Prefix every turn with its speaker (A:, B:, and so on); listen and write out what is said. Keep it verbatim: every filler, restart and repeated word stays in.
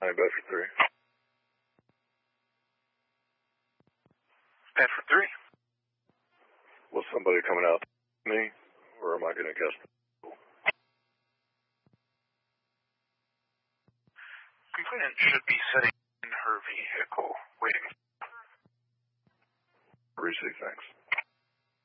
A: I'm bed for three.
B: Bed for three.
A: Was somebody coming out to me, or am I going to guess?
B: Complainant should be sitting in her vehicle, waiting.
A: Receive, thanks.